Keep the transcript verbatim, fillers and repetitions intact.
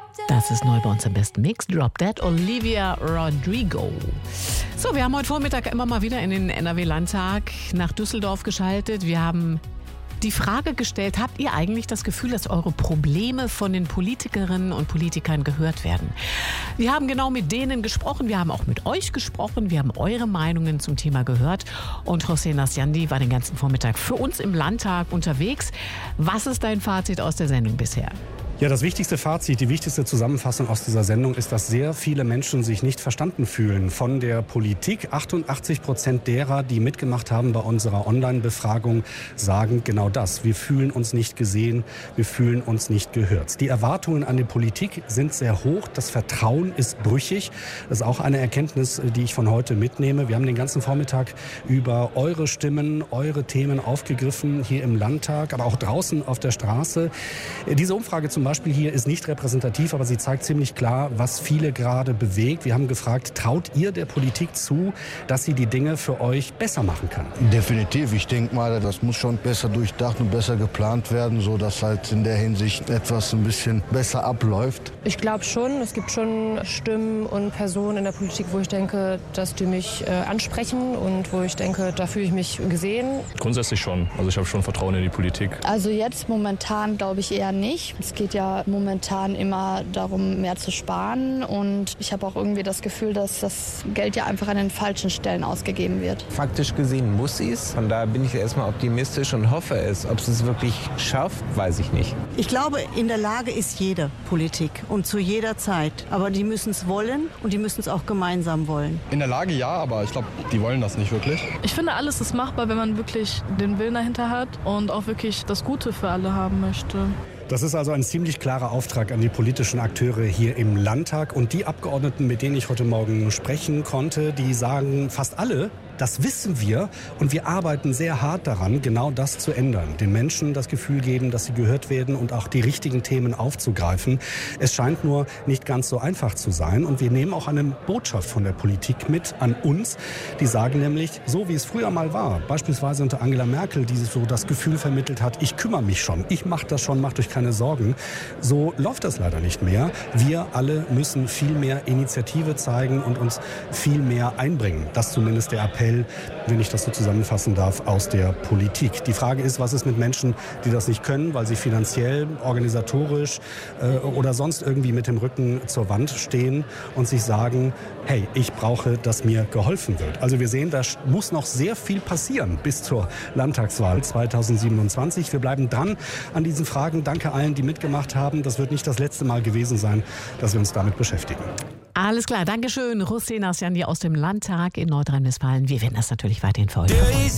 Das ist neu bei uns im besten Mix. Drop Dead, Olivia Rodrigo. So, wir haben heute Vormittag immer mal wieder in den N R W-Landtag nach Düsseldorf geschaltet. Wir haben die Frage gestellt, habt ihr eigentlich das Gefühl, dass eure Probleme von den Politikerinnen und Politikern gehört werden? Wir haben genau mit denen gesprochen, wir haben auch mit euch gesprochen, wir haben eure Meinungen zum Thema gehört. Und José Nasciandi war den ganzen Vormittag für uns im Landtag unterwegs. Was ist dein Fazit aus der Sendung bisher? Ja, das wichtigste Fazit, die wichtigste Zusammenfassung aus dieser Sendung ist, dass sehr viele Menschen sich nicht verstanden fühlen von der Politik. achtundachtzig Prozent derer, die mitgemacht haben bei unserer Online-Befragung, sagen genau das. Wir fühlen uns nicht gesehen, wir fühlen uns nicht gehört. Die Erwartungen an die Politik sind sehr hoch, das Vertrauen ist brüchig. Das ist auch eine Erkenntnis, die ich von heute mitnehme. Wir haben den ganzen Vormittag über eure Stimmen, eure Themen aufgegriffen, hier im Landtag, aber auch draußen auf der Straße. Diese Umfrage zum Beispiel hier ist nicht repräsentativ, aber sie zeigt ziemlich klar, was viele gerade bewegt. Wir haben gefragt, traut ihr der Politik zu, dass sie die Dinge für euch besser machen kann? Definitiv. Ich denke mal, das muss schon besser durchdacht und besser geplant werden, sodass halt in der Hinsicht etwas ein bisschen besser abläuft. Ich glaube schon, es gibt schon Stimmen und Personen in der Politik, wo ich denke, dass die mich äh, ansprechen und wo ich denke, da fühle ich mich gesehen. Grundsätzlich schon. Also ich habe schon Vertrauen in die Politik. Also jetzt momentan glaube ich eher nicht. Es geht ja momentan immer darum, mehr zu sparen. Und ich habe auch irgendwie das Gefühl, dass das Geld ja einfach an den falschen Stellen ausgegeben wird. Faktisch gesehen muss sie es. Von daher bin ich erstmal optimistisch und hoffe es. Ob sie es wirklich schafft, weiß ich nicht. Ich glaube, in der Lage ist jede Politik und zu jeder Zeit. Aber die müssen es wollen und die müssen es auch gemeinsam wollen. In der Lage ja, aber ich glaube, die wollen das nicht wirklich. Ich finde, alles ist machbar, wenn man wirklich den Willen dahinter hat und auch wirklich das Gute für alle haben möchte. Das ist also ein ziemlich klarer Auftrag an die politischen Akteure hier im Landtag. Und die Abgeordneten, mit denen ich heute Morgen sprechen konnte, die sagen fast alle, das wissen wir und wir arbeiten sehr hart daran, genau das zu ändern. Den Menschen das Gefühl geben, dass sie gehört werden und auch die richtigen Themen aufzugreifen. Es scheint nur nicht ganz so einfach zu sein. Und wir nehmen auch eine Botschaft von der Politik mit an uns. Die sagen nämlich, so wie es früher mal war, beispielsweise unter Angela Merkel, die so das Gefühl vermittelt hat, ich kümmere mich schon, ich mache das schon, macht euch keine Sorgen. So läuft das leider nicht mehr. Wir alle müssen viel mehr Initiative zeigen und uns viel mehr einbringen. Das zumindest der Appell, wenn ich das so zusammenfassen darf, aus der Politik. Die Frage ist, was ist mit Menschen, die das nicht können, weil sie finanziell, organisatorisch äh, oder sonst irgendwie mit dem Rücken zur Wand stehen und sich sagen, hey, ich brauche, dass mir geholfen wird. Also wir sehen, da muss noch sehr viel passieren bis zur Landtagswahl zweitausendsiebenundzwanzig. Wir bleiben dran an diesen Fragen. Danke allen, die mitgemacht haben. Das wird nicht das letzte Mal gewesen sein, dass wir uns damit beschäftigen. Alles klar, Dankeschön. José Nasciandi aus dem Landtag in Nordrhein-Westfalen. Wir werden das natürlich weiterhin für euch verfolgen.